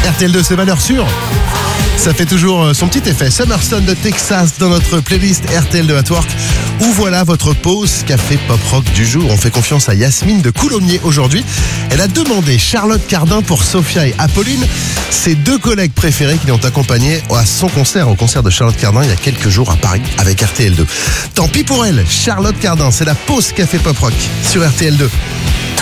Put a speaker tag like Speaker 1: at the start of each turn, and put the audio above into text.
Speaker 1: RTL2, c'est valeur sûre. Ça fait toujours son petit effet. Summerson de Texas dans notre playlist RTL2 at Work. Où voilà votre pause café pop rock du jour. On fait confiance à Yasmine de Coulommiers aujourd'hui. Elle a demandé Charlotte Cardin pour Sophia et Apolline, ses deux collègues préférés qui l'ont accompagnée à son concert, au concert de Charlotte Cardin il y a quelques jours à Paris avec RTL2. Tant pis pour elle, Charlotte Cardin, c'est la pause café pop rock sur RTL2.